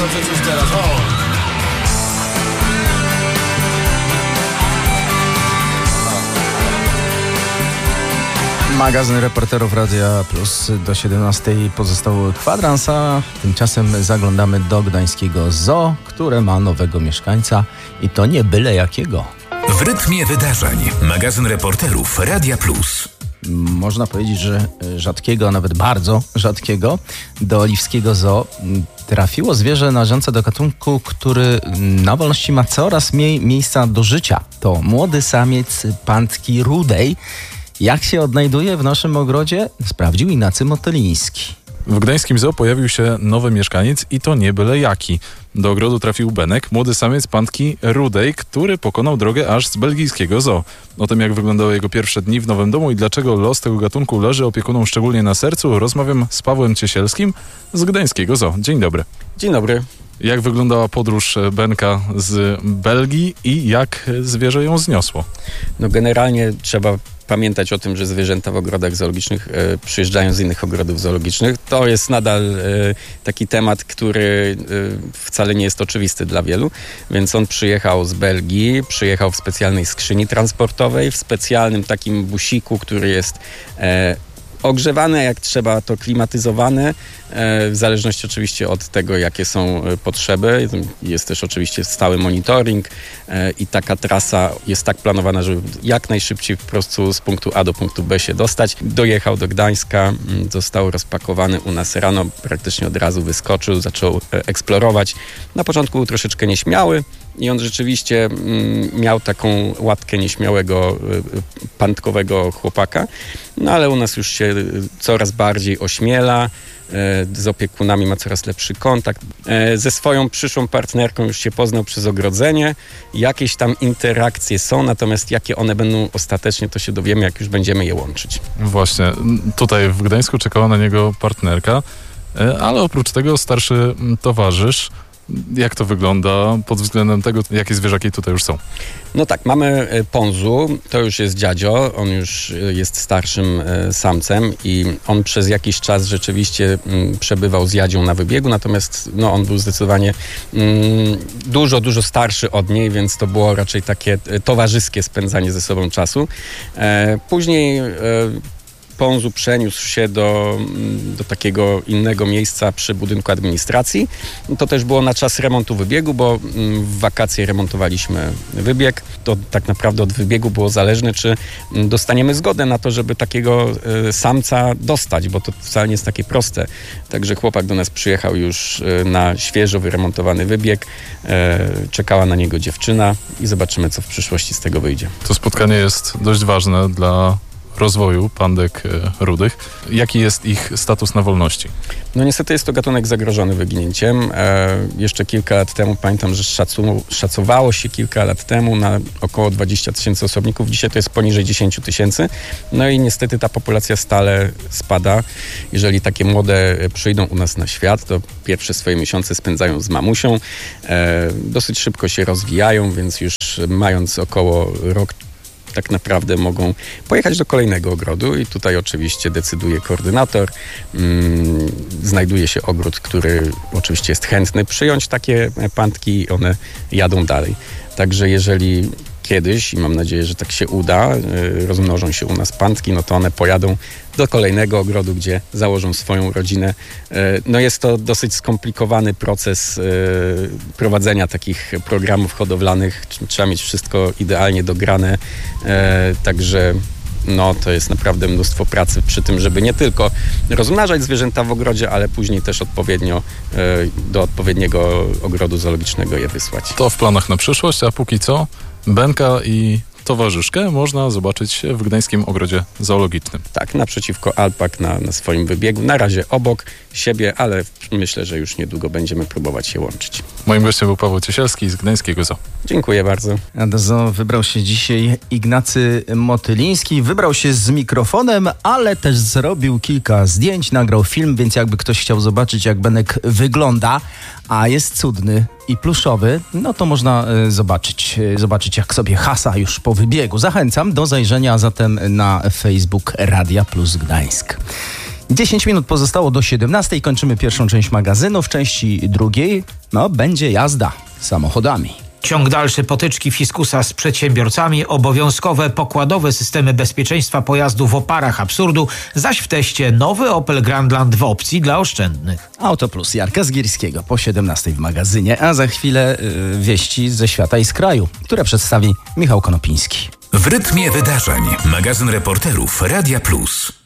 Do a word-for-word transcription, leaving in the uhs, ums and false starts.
przecież teraz. O! Magazyn Reporterów Radia Plus do siedemnastej pozostał kwadrans, a tymczasem zaglądamy do gdańskiego zoo, które ma nowego mieszkańca i to nie byle jakiego. W rytmie wydarzeń. Magazyn Reporterów Radia Plus. Można powiedzieć, że rzadkiego, a nawet bardzo rzadkiego, do Oliwskiego Zoo trafiło zwierzę należące do gatunku, który na wolności ma coraz mniej miejsca do życia. To młody samiec pantki rudej. Jak się odnajduje w naszym ogrodzie? Sprawdził Ignacy Motyliński. W gdańskim zoo pojawił się nowy mieszkaniec i to nie byle jaki. Do ogrodu trafił Benek, młody samiec pantki rudej, który pokonał drogę aż z belgijskiego zoo. O tym, jak wyglądały jego pierwsze dni w nowym domu i dlaczego los tego gatunku leży opiekunom szczególnie na sercu, rozmawiam z Pawłem Ciesielskim z gdańskiego zoo. Dzień dobry. Dzień dobry. Jak wyglądała podróż Benka z Belgii i jak zwierzę ją zniosło? No generalnie trzeba pamiętać o tym, że zwierzęta w ogrodach zoologicznych e, przyjeżdżają z innych ogrodów zoologicznych. To jest nadal e, taki temat, który e, wcale nie jest oczywisty dla wielu, więc on przyjechał z Belgii, przyjechał w specjalnej skrzyni transportowej, w specjalnym takim busiku, który jest e, ogrzewane, jak trzeba, to klimatyzowane, w zależności oczywiście od tego, jakie są potrzeby. Jest też oczywiście stały monitoring i taka trasa jest tak planowana, żeby jak najszybciej po prostu z punktu A do punktu B się dostać. Dojechał do Gdańska, został rozpakowany u nas rano, praktycznie od razu wyskoczył, zaczął eksplorować. Na początku był troszeczkę nieśmiały, i on rzeczywiście mm, miał taką łatkę nieśmiałego, y, pantkowego chłopaka. No ale u nas już się coraz bardziej ośmiela, y, z opiekunami ma coraz lepszy kontakt. Y, ze swoją przyszłą partnerką już się poznał przez ogrodzenie. Jakieś tam interakcje są, natomiast jakie one będą ostatecznie, to się dowiemy, jak już będziemy je łączyć. Właśnie, tutaj w Gdańsku czekała na niego partnerka, y, ale oprócz tego starszy towarzysz. Jak to wygląda pod względem tego, jakie zwierzaki tutaj już są? No tak, mamy Ponzu, to już jest dziadzio, on już jest starszym samcem i on przez jakiś czas rzeczywiście przebywał z jadzią na wybiegu, natomiast no, on był zdecydowanie mm, dużo, dużo starszy od niej, więc to było raczej takie towarzyskie spędzanie ze sobą czasu. E, później e, Ponzu przeniósł się do, do takiego innego miejsca przy budynku administracji. To też było na czas remontu wybiegu, bo w wakacje remontowaliśmy wybieg. To tak naprawdę od wybiegu było zależne, czy dostaniemy zgodę na to, żeby takiego samca dostać, bo to wcale nie jest takie proste. Także chłopak do nas przyjechał już na świeżo wyremontowany wybieg. Czekała na niego dziewczyna i zobaczymy, co w przyszłości z tego wyjdzie. To spotkanie jest dość ważne dla rozwoju pandek rudych. Jaki jest ich status na wolności? No niestety jest to gatunek zagrożony wyginięciem. E, jeszcze kilka lat temu, pamiętam, że szacu, szacowało się kilka lat temu na około dwadzieścia tysięcy osobników. Dzisiaj to jest poniżej dziesięć tysięcy. No i niestety ta populacja stale spada. Jeżeli takie młode przyjdą u nas na świat, to pierwsze swoje miesiące spędzają z mamusią. E, dosyć szybko się rozwijają, więc już mając około rok tak naprawdę mogą pojechać do kolejnego ogrodu i tutaj oczywiście decyduje koordynator. Hmm, znajduje się ogród, który oczywiście jest chętny przyjąć takie pantki i one jadą dalej. Także jeżeli kiedyś, i mam nadzieję, że tak się uda, rozmnożą się u nas pantki, no to one pojadą do kolejnego ogrodu, gdzie założą swoją rodzinę. No jest to dosyć skomplikowany proces prowadzenia takich programów hodowlanych. Trzeba mieć wszystko idealnie dograne, także no to jest naprawdę mnóstwo pracy przy tym, żeby nie tylko rozmnażać zwierzęta w ogrodzie, ale później też odpowiednio do odpowiedniego ogrodu zoologicznego je wysłać. To w planach na przyszłość, a póki co Benka i towarzyszkę można zobaczyć w Gdańskim Ogrodzie Zoologicznym. Tak, naprzeciwko alpak na, na swoim wybiegu. Na razie obok siebie, ale myślę, że już niedługo będziemy próbować się łączyć. Moim gościem był Paweł Ciesielski z Gdańskiego Zoo. Dziękuję bardzo. A do zoo wybrał się dzisiaj Ignacy Motyliński. Wybrał się z mikrofonem, ale też zrobił kilka zdjęć, nagrał film, więc jakby ktoś chciał zobaczyć, jak Benek wygląda, a jest cudny i pluszowy, no to można y, zobaczyć, y, zobaczyć jak sobie hasa już po wybiegu. Zachęcam do zajrzenia zatem na Facebook Radia Plus Gdańsk. dziesięć minut pozostało do siedemnastej. Kończymy pierwszą część magazynu. W części drugiej no, będzie jazda samochodami. Ciąg dalszy potyczki fiskusa z przedsiębiorcami, obowiązkowe pokładowe systemy bezpieczeństwa pojazdu w oparach absurdu, zaś w teście nowy Opel Grandland w opcji dla oszczędnych. Auto Plus Jarka Zgierskiego po siedemnastej w magazynie, a za chwilę yy, wieści ze świata i z kraju, które przedstawi Michał Konopiński. W rytmie wydarzeń. Magazyn reporterów Radia Plus.